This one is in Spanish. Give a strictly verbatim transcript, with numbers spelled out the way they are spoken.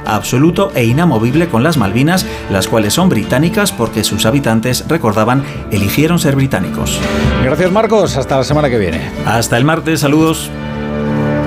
absoluto e inamovible con las Malvinas, las cuales son británicas porque sus habitantes, recordaban, eligieron ser británicos. Gracias, Marcos. Hasta la semana que viene. Hasta el martes. Saludos.